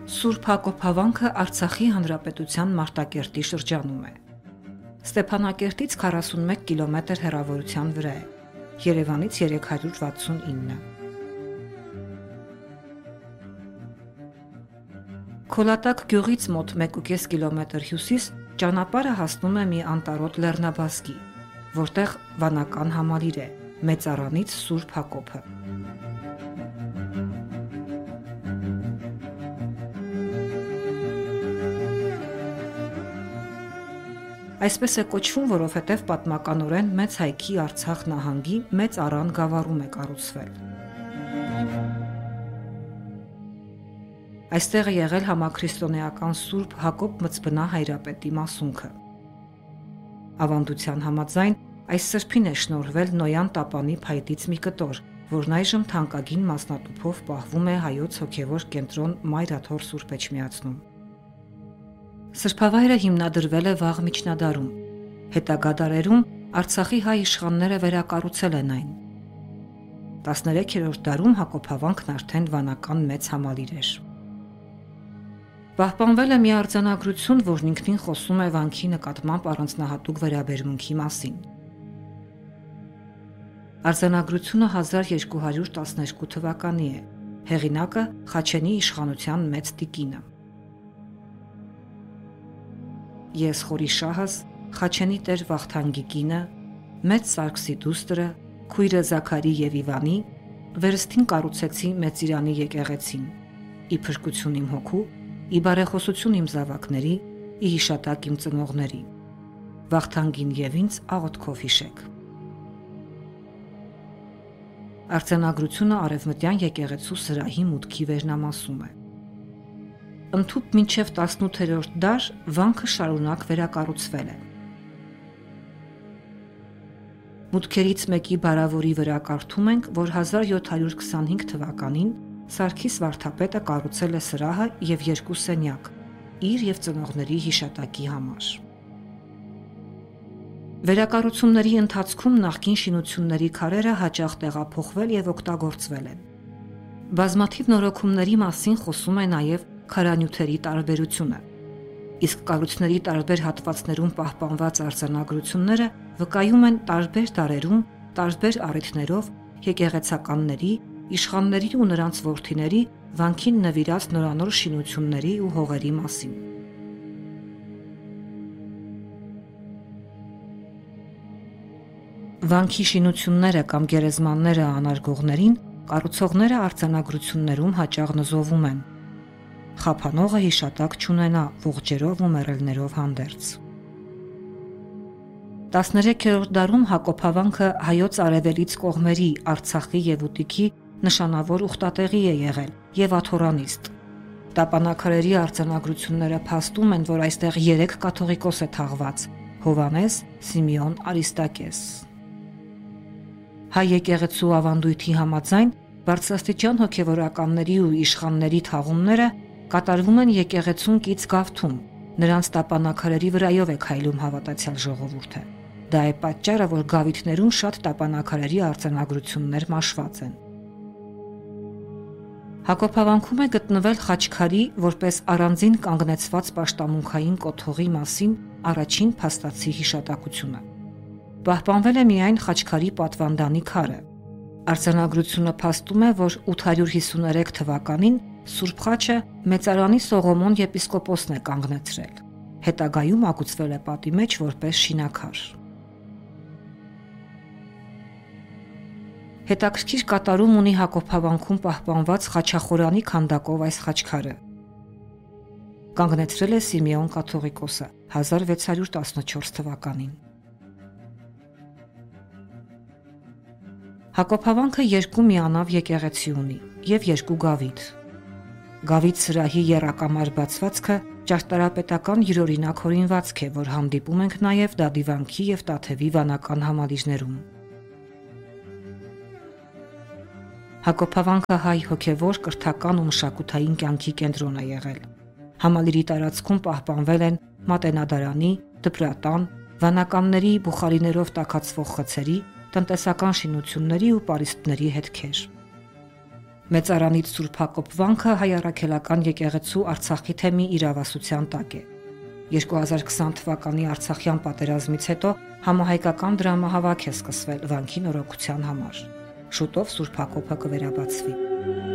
Սուրբ Հակոբ հավանքը Արցախի Հանրապետության Մարտակերտի շրջանում է։ Ստեփանակերտից 41 կիլոմետր հեռավորության վրա է, Երևանից 369։ Քոլատակ գյուղից մոտ 1.5 կիլոմետր հյուսիս ճանապարհը հասնում է մի անտառոտ լեռնաբազկի, որտեղ վանական համալիր է, Մեծ Արանից Սուրբ Հակոբը։ Այսպես է կոչվում, որովհետև պատմականորեն Մեծ Հայքի Արցախ նահանգի Մեծ Արան գավառում է կառուցվել։ Այստեղ է եղել համաքրիստոնեական Սուրբ Հակոբ Մծբնա հայրապետի մասունքը։ Ավանդության համաձայն այս սրբին է շնորհվել Նոյան Տապանի փայտից մի կտոր, որն այժմ թանկագին մասնատուփով պահվում է Հայոց հոգևոր կենտրոն Մայրաթոր Սուրբ Էջմիածնում։ Սրբավայրը հիմնադրվել է վաղ միջնադարում։ Հետագա դարերում Արցախի հայ իշխանները վերակառուցել են այն։ 13-րդ դարում Հակոբ հավանքն արդեն վանական մեծ համալիր էր։ Պահպանվել է մի արձանագրություն, որն ինքնին խոսում է վանքի նկատմամբ առանձնահատուկ վերաբերմունքի մասին։ Արձանագրությունը 1212 թվականի է, հեղինակը Խաչենի իշխանության մեծ տիկինը։ Ես խորի շահս, Խաչենի տեր Վախթանգի կինը, Մեծ Սարգսի դուստրը, քույրը Զաքարի եւ Իվանի, վերստին կառուցեցի Մեծ Իրանի եկեղեցին, ի փրկություն իմ հոգու, ի բարեխոսություն իմ զավակների, ի հիշատակ իմ ծնողների, Վախթանգին եւ ինձ աղոթքով հիշեք։ Արձանագրությունը արևմտյան եկեղեցու սրահի մուտքի վերնամասում է։ Ընդհուպ մինչև 18-րդ դար վանքը շարունակ վերակառուցվել է։ Մուտքերից մեկի բարավորի վրա կարդում ենք, որ 1725 թվականին Սարգիս վարդապետը կառուցել է սրահը եւ 2 սենյակ, իր եւ ծնողների հիշատակի համար։ Վերակառուցումների ընթացքում նախկին շինությունների քարերը հաճախ տեղափոխվել եւ օգտագործվել են։ Բազմաթիվ նորոգումների մասին խոսում է նաեւ քարանյութերի տարբերությունը, իսկ կառույցների տարբեր հատվածներում պահպանված արձանագրությունները վկայում են տարբեր դարերում, տարբեր առիթներով եկեղեցականների, իշխանների ու նրանց որդիների վանքին նվիրած նորանոր շինությունների ու հողերի մասին։ Վանքի շինությունները կամ գերեզմանները անարգողներին կառուցողները արձանագրություններում հաճախ նզովում են։ Խափանողը հիշատակ չունենա ողջերով ու մեռելներով հանդերձ։ 13-րդ դարում Հակոբ հավանքը հայոց արևելից կողմերի Արցախի եւ Ուտիքի նշանավոր ուխտատեղի է եղել եւ աթորանիստ։ Տապանակարերի արձանագրությունները փաստում են, որ այստեղ 3 կաթողիկոս է թաղված՝ Հովանես, Սիմեոն, Արիստակես։ Հայ եկեղեցու ավանդույթի համաձայն բարձրաստիճան հոգևորականների ու իշխանների թաղումները կատարվում են եկեղեցուն կից գավթում, նրանց տապանակարերի վրայով է քայլում հավատացյալ ժողովուրդը։ Դա է պատճառը, որ գավիթներում շատ տապանակարերի արձանագրություններ մաշված են։ Հակոբ հավանքում է գտնվել խաչքարի, որպես առանձին կանգնեցված պաշտամունքային կոթողի մասին առաջին փաստացի հիշատակությունը։ Պահպանվել է միայն խաչքարի պատվանդանի քարը։ Արձանագրությունը փաստում է, որ 853 թվականին Սուրբ Խաչը Մեծարանի Սողոմոն եպիսկոպոսն է կանգնեցրել։ Հետագայում ագուցվել է պատի մեջ որպես շինակար։ Հետաքրքիր կատարում ունի Հակոբ հավանքում պահպանված խաչախորանի քանդակով այս խաչքարը։ Կանգնեցրել է Սիմեոն կաթողիկոսը 1614 թվականին։ Հակոբ հավանքը 2 միանավ եկեղեցի ունի եւ 2 գավիթ։ Գավիթ սրահի եռակամար բացվածքը ճարտարապետական յուրօրինակ հորինվածք է, որ հանդիպում ենք նաեւ Դադիվանքի եւ Տաթևի վանական համալիրներում։ Հակոբ հավանքը հայ հոգևոր, կրթական ու մշակութային կյանքի կենտրոն է եղել։ Համալիրի տարածքում պահպանվել են մատենադարանի, դպրատան, վանականների բուխարիներով տաքացվող խցերի, տնտեսական շինությունների ու պարիսպների հետքեր։ Մեծարանից Սուրբ Հակոբ վանքը հայ առաքելական եկեղեցու Արցախի թեմի իրավասության տակ է։ 2020 թվականի Արցախյան պատերազմից հետո համահայկական դրամահավաք է սկսվել վանքի նորոգության համար։ Շուտով Սուրբ Հակոբը կվերաբացվի։